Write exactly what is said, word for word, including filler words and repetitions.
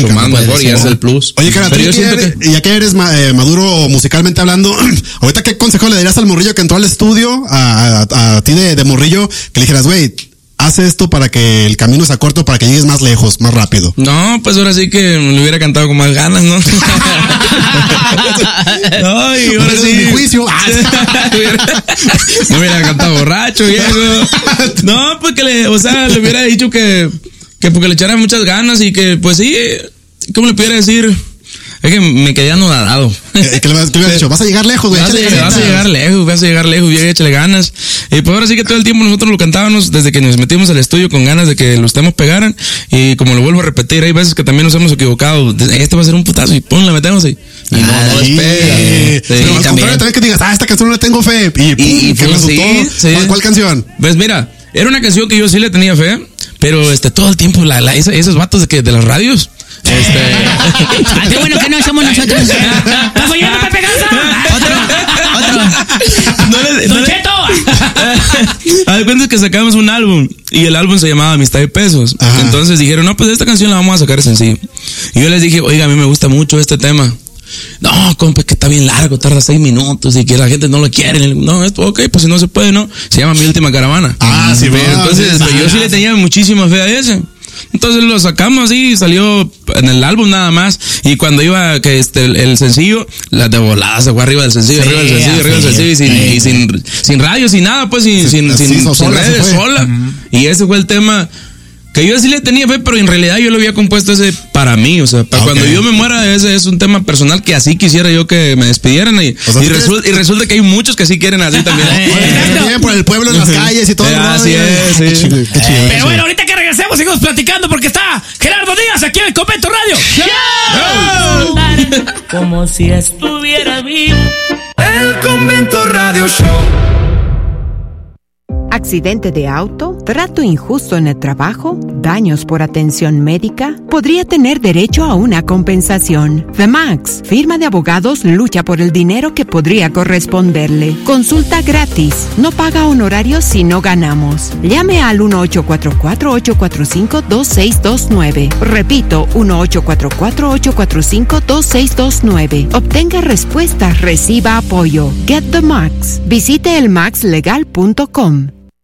mucho más no mejor y es el plus. Oye, cara, tú ya, que eres, que... ya que eres eh, maduro musicalmente hablando, ahorita qué consejo le darías al morrillo que entró al estudio, a, a, a ti de, de morrillo, que le dijeras, güey, haz esto para que el camino sea corto, para que llegues más lejos, más rápido? No, pues ahora sí que me lo hubiera cantado con más ganas, ¿no? No, y ahora sí. Mi juicio. No hubiera cantado borracho, viejo. No, pues que le, o sea, le hubiera dicho que, que porque le echara muchas ganas y que, pues sí, ¿cómo le pudiera decir? Es que me quedé anodado. ¿Qué, ¿Qué le hubieras dicho? Vas a llegar lejos, güey. Vas, vas a llegar lejos, vas a llegar lejos, y échale ganas. Y pues ahora sí que todo el tiempo nosotros lo cantábamos desde que nos metimos al estudio con ganas de que los temas pegaran. Y como lo vuelvo a repetir, hay veces que también nos hemos equivocado. Este va a ser un putazo y pum, la metemos y. Y no, no despega. Sí, pero al contrario, también que digas, ah, esta canción no le tengo fe. Y, pum, y, y ¿qué resultó? Sí, sí. ¿Cuál, ¿Cuál canción? Pues mira, era una canción que yo sí le tenía fe, pero este todo el tiempo la, la, esos, esos vatos de que de las radios. Este. Ah, qué bueno que no somos nosotros. ¿Estás oyendo, Pepe Garza? Otro, otro. No le, no ¡Don Cheto! A ver, cuenta que sacamos un álbum y el álbum se llamaba Amistad de Pesos. Ajá. Entonces dijeron, no, pues esta canción la vamos a sacar sencillo. Y yo les dije, oiga, a mí me gusta mucho este tema. No, compa, que está bien largo, tarda seis minutos y que la gente no lo quiere. No, esto, ok, pues si no se puede, ¿no? Se llama Mi Última Caravana. Ah, sí, veo. Entonces, sí, pues, yo sí le tenía muchísima fe a ese. Entonces lo sacamos así, salió en el álbum nada más. Y cuando iba que este el, el sencillo, la de volada se fue arriba del sencillo, sí, arriba del sencillo, arriba del sencillo, y sin, sí. y sin, sin radio, sin nada, pues sin, sí, sin, sin, sin sola, redes, sola. Uh-huh. Y ese fue el tema que yo sí le tenía fe, pero en realidad yo lo había compuesto ese para mí, o sea, para okay. Cuando yo me muera, ese es un tema personal que así quisiera yo que me despidieran. Y, o sea, y, resulta, y resulta que hay muchos que sí quieren así también. Bueno, por el pueblo, en las calles y todo. Eh, así es, sí. Qué chido, qué chido, pero bueno, ahorita que regresemos, seguimos platicando porque está Gerardo Díaz aquí en el Convento Radio. ¡Show! Como si estuviera vivo. El Convento Radio Show. ¿Accidente de auto? ¿Trato injusto en el trabajo? ¿Daños por atención médica? Podría tener derecho a una compensación. The Max, firma de abogados, lucha por el dinero que podría corresponderle. Consulta gratis. No paga honorarios si no ganamos. Llame al uno ocho cuatro cuatro, ocho cuatro cinco, dos seis dos nueve. Repito, uno ocho cuatro cuatro, ocho cuatro cinco, dos seis dos nueve. Obtenga respuestas, reciba apoyo. Get the Max. Visite el max legal punto com.